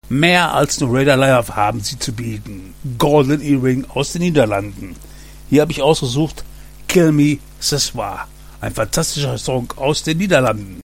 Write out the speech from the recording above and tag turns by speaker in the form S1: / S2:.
S1: Mehr als nur Radar Live haben sie zu bieten. Golden Earring aus den Niederlanden. Hier habe ich ausgesucht Kill Me Ce Soir. Ein fantastischer Song aus den Niederlanden.